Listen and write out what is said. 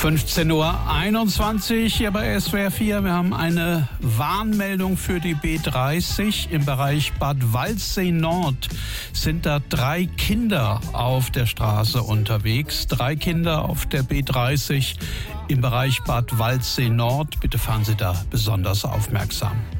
15:21 Uhr hier bei SWR 4. Wir haben eine Warnmeldung für die B30. Im Bereich Bad Waldsee Nord sind da 3 Kinder auf der Straße unterwegs. 3 Kinder auf der B30 im Bereich Bad Waldsee Nord. Bitte fahren Sie da besonders aufmerksam.